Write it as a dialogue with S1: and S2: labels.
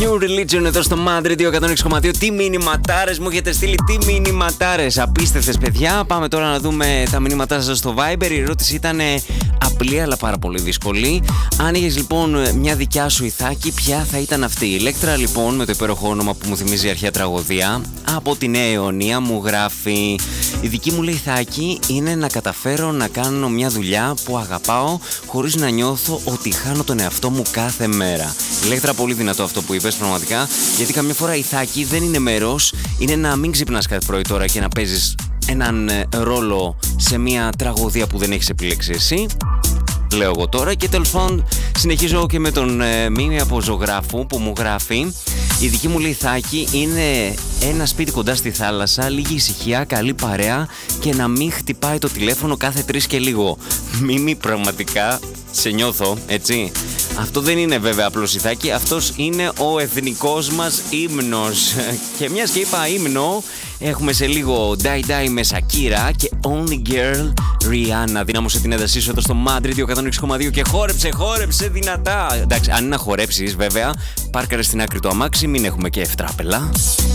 S1: New Religion εδώ στο Mad Radio 106,2. Τι μηνυματάρες μου έχετε στείλει, τι μηνυματάρες. Απίστευτες, παιδιά. Πάμε τώρα να δούμε τα μηνύματά σας στο Viber. Η ερώτηση ήταν απλή αλλά πάρα πολύ δύσκολη. Άνοιγες λοιπόν μια δικιά σου ηθάκη, ποια θα ήταν αυτή? Η Ηλέκτρα λοιπόν, με το υπέροχο όνομα που μου θυμίζει αρχαία τραγωδία, από τη Νέα Ιωνία μου γράφει: η δική μου λέει ηθάκη είναι να καταφέρω να κάνω μια δουλειά που αγαπάω χωρίς να νιώθω ότι χάνω τον εαυτό μου κάθε μέρα. Ηλέκτρα, πολύ δυνατό αυτό που είπες πραγματικά, γιατί καμιά φορά ηθάκη δεν είναι μέρος, είναι να μην ξυπνάς κάθε πρωί τώρα και να παίζεις έναν ρόλο σε μια τραγωδία που δεν έχεις επιλέξει εσύ. Λέω εγώ τώρα. Και τέλος πάντων συνεχίζω και με τον Μίμη από Ζωγράφου που μου γράφει: η δική μου λιθάκι είναι ένα σπίτι κοντά στη θάλασσα, λίγη ησυχία, καλή παρέα και να μην χτυπάει το τηλέφωνο κάθε 3 και λίγο. Μίμη, πραγματικά σε νιώθω, έτσι. Αυτό δεν είναι βέβαια απλώς ηθάκι, αυτός είναι ο εθνικός μας ύμνος. Και μιας και είπα ύμνο, έχουμε σε λίγο Die Die με Σακύρα και Only Girl Rihanna. Δυνάμωσε την έντασή σου εδώ στο Mad Radio 106,2 και χόρεψε δυνατά. Εντάξει, αν είναι να χορέψεις βέβαια, πάρκαρε στην άκρη το αμάξι, μην έχουμε και ευτράπελα.